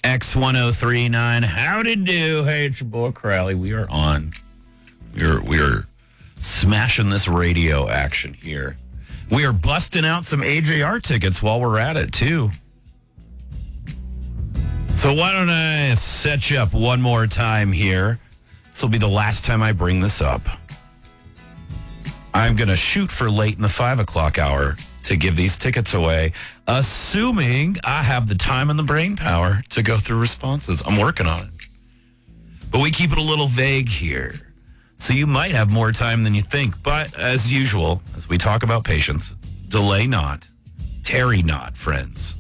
X1039. Howdy do. Hey, it's your boy Crowley. We are on. We're smashing this radio action here. We are busting out some AJR tickets while we're at it, too. So why don't I set you up one more time here? This will be the last time I bring this up. I'm going to shoot for late in the 5 o'clock hour to give these tickets away, assuming I have the time and the brain power to go through responses. I'm working on it. But we keep it a little vague here. So you might have more time than you think. But as usual, as we talk about patience, delay not, tarry not, friends.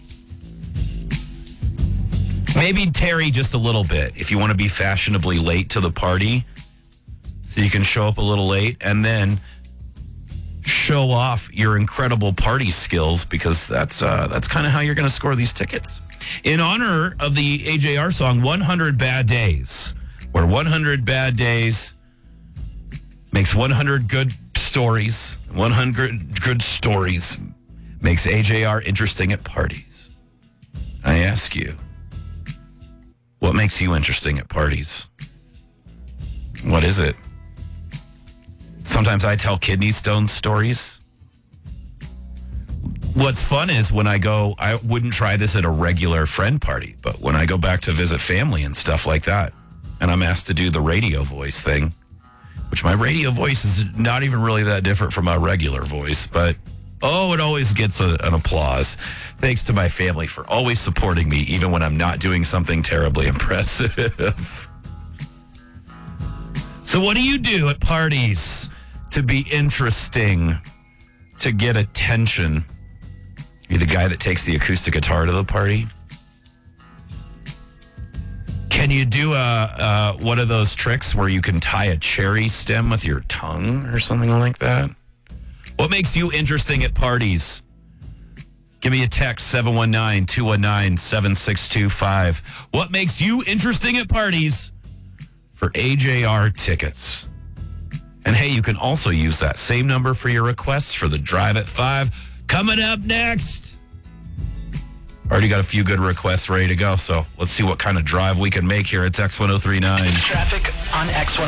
Maybe tarry just a little bit if you want to be fashionably late to the party, so you can show up a little late and then show off your incredible party skills, because that's kind of how you're going to score these tickets. In honor of the AJR song 100 Bad Days, where 100 bad days makes 100 good stories, 100 good stories makes AJR interesting at parties. I ask you, what makes you interesting at parties? What is it? Sometimes I tell kidney stone stories. What's fun is when I go, I wouldn't try this at a regular friend party, but when I go back to visit family and stuff like that, and I'm asked to do the radio voice thing, which my radio voice is not even really that different from my regular voice, but it always gets an applause. Thanks to my family for always supporting me, even when I'm not doing something terribly impressive. So what do you do at parties to be interesting, to get attention? You're the guy that takes the acoustic guitar to the party? Can you do one of those tricks where you can tie a cherry stem with your tongue or something like that? What makes you interesting at parties? Give me a text, 719-219-7625. What makes you interesting at parties? For AJR tickets. And hey, you can also use that same number for your requests for the Drive at 5. Coming up next. Already got a few good requests ready to go, so let's see what kind of drive we can make here at X1039. Traffic on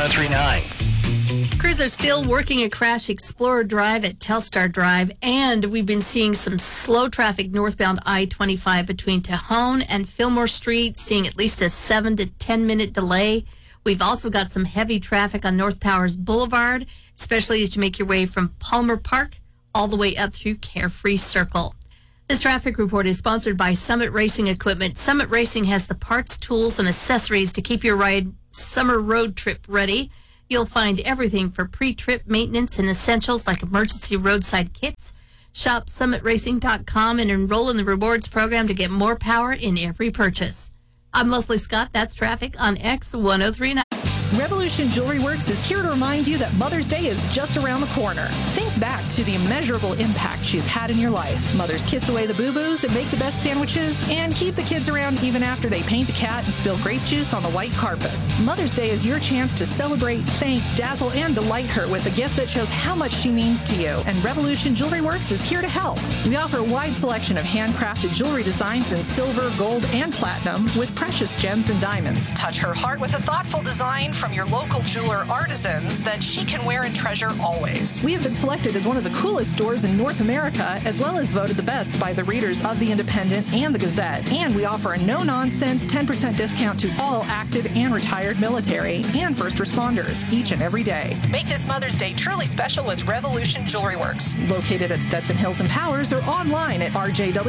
X1039. Crews are still working a crash Explorer Drive at Telstar Drive, and we've been seeing some slow traffic northbound I-25 between Tejon and Fillmore Street, seeing at least a 7 to 10 minute delay. We've also got some heavy traffic on North Powers Boulevard, especially as you make your way from Palmer Park all the way up through Carefree Circle. This traffic report is sponsored by Summit Racing Equipment. Summit Racing has the parts, tools, and accessories to keep your ride summer road trip ready. You'll find everything for pre-trip maintenance and essentials like emergency roadside kits. Shop summitracing.com and enroll in the rewards program to get more power in every purchase. I'm Leslie Scott. That's traffic on X1039. Revolution Jewelry Works is here to remind you that Mother's Day is just around the corner. Think back to the immeasurable impact she's had in your life. Mothers kiss away the boo-boos and make the best sandwiches and keep the kids around even after they paint the cat and spill grape juice on the white carpet. Mother's Day is your chance to celebrate, thank, dazzle, and delight her with a gift that shows how much she means to you. And Revolution Jewelry Works is here to help. We offer a wide selection of handcrafted jewelry designs in silver, gold, and platinum with precious gems and diamonds. Touch her heart with a thoughtful design from your local jeweler artisans that she can wear and treasure always. We have been selected as one of the coolest stores in North America, as well as voted the best by the readers of The Independent and The Gazette. And we offer a no-nonsense 10% discount to all active and retired military and first responders each and every day. Make this Mother's Day truly special with Revolution Jewelry Works, located at Stetson Hills and Powers, or online at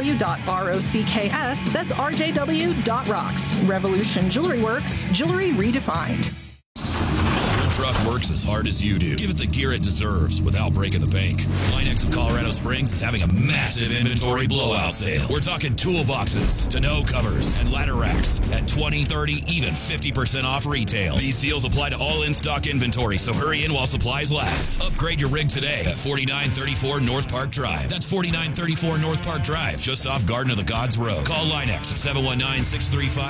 rjw.rocks. That's rjw.rocks. Revolution Jewelry Works, jewelry redefined. Truck works as hard as you do. Give it the gear it deserves without breaking the bank. Linex of Colorado Springs is having a massive inventory blowout sale. We're talking toolboxes, tonneau covers, and ladder racks at 20, 30, even 50% off retail. These deals apply to all in-stock inventory, so hurry in while supplies last. Upgrade your rig today at 4934 North Park Drive. That's 4934 North Park Drive, just off Garden of the Gods Road. Call Linex at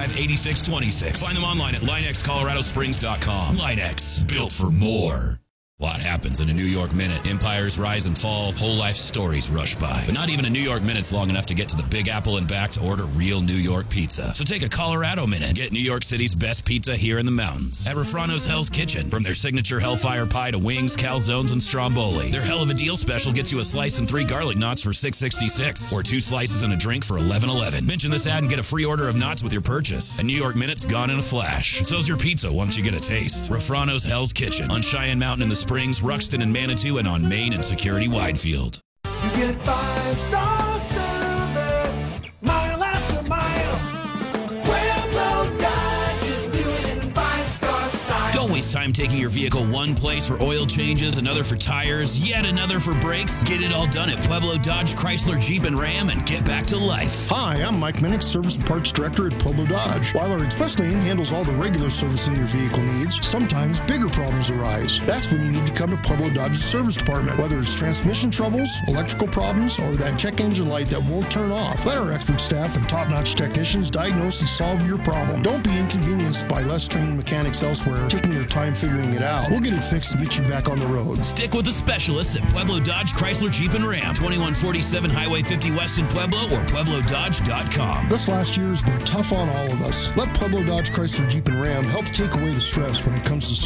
719-635-8626. Find them online at linexcoloradosprings.com. Linex, built for more. A lot happens in a New York minute. Empires rise and fall, whole life stories rush by. But not even a New York minute's long enough to get to the Big Apple and back to order real New York pizza. So take a Colorado minute and get New York City's best pizza here in the mountains. At Refrano's Hell's Kitchen. From their signature Hellfire Pie to wings, calzones, and stromboli. Their Hell of a Deal special gets you a slice and 3 garlic knots for $6.66. Or 2 slices and a drink for $11.11. Mention this ad and get a free order of knots with your purchase. A New York minute's gone in a flash. So's your pizza once you get a taste. Refrano's Hell's Kitchen. On Cheyenne Mountain in the Springs, Ruxton and Manitou, and on Main and Security Widefield. You get 5-star service, mile after mile. Pueblo Dodge is doing it in 5-star style. Don't waste time taking your vehicle one place for oil changes, another for tires, yet another for brakes. Get it all done at Pueblo Dodge, Chrysler, Jeep, and Ram and get back to life. Hi, I'm Mike Minnick, Service and Parts Director at Pueblo Dodge. While our express lane handles all the regular servicing your vehicle needs, sometimes bigger problems arise. That's when you need to come to Pueblo Dodge's service department. Whether it's transmission troubles, electrical problems, or that check engine light that won't turn off, let our expert staff and top-notch technicians diagnose and solve your problem. Don't be inconvenienced by less trained mechanics elsewhere, taking your time figuring it out. We'll get it fixed to get you back on the road. Stick with the specialists at Pueblo Dodge, Chrysler, Jeep, and Ram. 2147 Highway 50 West in Pueblo or PuebloDodge.com. This last year has been tough on all of us. Let Pueblo Dodge, Chrysler, Jeep, and Ram help take away the stress when it comes to